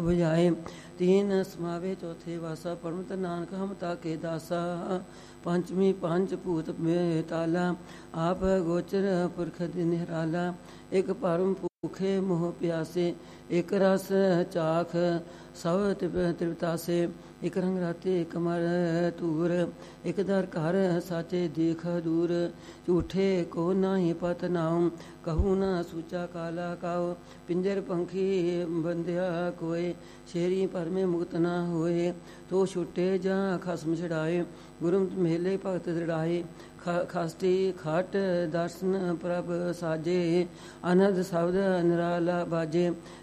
ਬੁਝਾਏ। ਤੀਨ ਸਮਾਵੇ ਚੌਥੇ ਵਾਸਾ ਪਰਮਤ ਨਾਨਕ ਹਮ ਤਾਕੇ ਦਾਸਾ। ਪੰਚਮੀ ਪੰਚ ਭੂਤ ਤਾਲਾ ਆਪ ਗੋਚਰ ਪੁਰਖ ਨਿਹਰਾਲਾ। ਇੱਕ ਭਰਮ ਭੁਖੇ ਮੋਹ ਪਿਆਸੇ ਇੱਕ ਰਸ ਚਾਖ ਸਭ ਤ੍ਰਿਪਤਾਸੇ। ਇੱਕ ਰੰਗ ਰਾਤੇ ਇੱਕ ਮਰ ਧੂਰ ਇੱਕ ਦਰ ਘਰ ਸਾਚੇ ਦੇਖ ਦੂਰ। ਝੂਠੇ ਕੋ ਨਾਹੀ ਪਤ ਨਾਉ ਕਹੂ ਨਾ ਸੂਚਾ ਕਾਲਾ ਕਾਉ। ਪਿੰਜਰ ਪੰਖੀ ਬੰਧਿਆ ਕੋਏ ਸ਼ੇਰੀ ਭਰਮੇ ਮੁਕਤ ਨਾ ਹੋਏ। ਤੋ ਛੁੱਟੇ ਜਾਂ ਖਸਮ ਛਡਾਏ ਗੁਰਮਤਿ ਮੇਲੇ ਭਗਤ ਦ੍ਰਿੜਾਏ। ਖਾਸਟੀ ਖਾਟ ਦਰਸ਼ਨ ਪ੍ਰਭ ਸਾਜੇ ਅਨੰਦ ਸ਼ਬਦ ਨਿਰਾਲਾ ਬਾਜੇ।